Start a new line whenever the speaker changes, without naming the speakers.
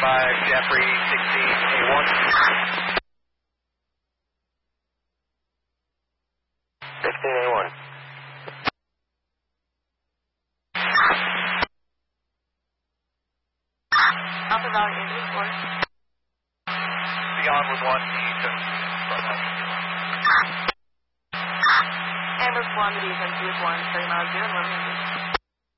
Jeffrey 16A1. 16A1.
Alpha Valley Indian Force.
Beyond was 1,
Amber 1, the defense with 1, 30 miles 0, 1100.